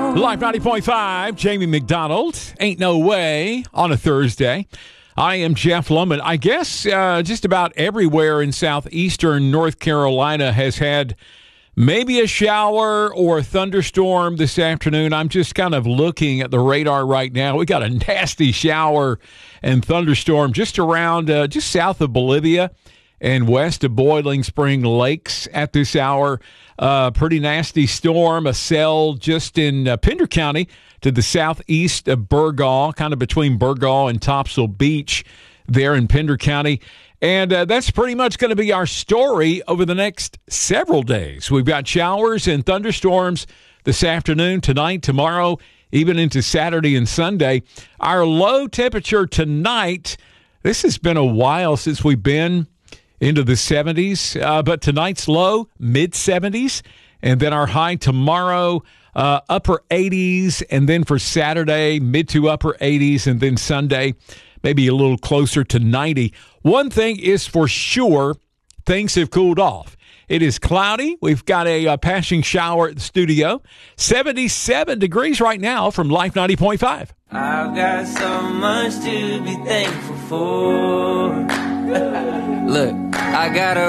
Live 90.5, Jamie McDonald. Ain't no way on a Thursday. I am Jeff Lumen. I guess just about everywhere in southeastern North Carolina has had maybe a shower or a thunderstorm this afternoon. I'm just kind of looking at the radar right now. We got a nasty shower and thunderstorm just around, just south of Bolivia and west of Boiling Spring Lakes at this hour. Pretty nasty storm, a cell just in Pender County to the southeast of Burgaw, kind of between Burgaw and Topsail Beach there in Pender County. And that's pretty much going to be our story over the next several days. We've got showers and thunderstorms this afternoon, tonight, tomorrow, even into Saturday and Sunday. Our low temperature tonight, this has been a while since we've been into the 70s, but tonight's low, mid-70s, and then our high tomorrow, upper 80s, and then for Saturday, mid to upper 80s, and then Sunday, maybe a little closer to 90. One thing is for sure, things have cooled off. It is cloudy. We've got a passing shower at the studio. 77 degrees right now from Life 90.5. I've got so much to be thankful for. Look, I got a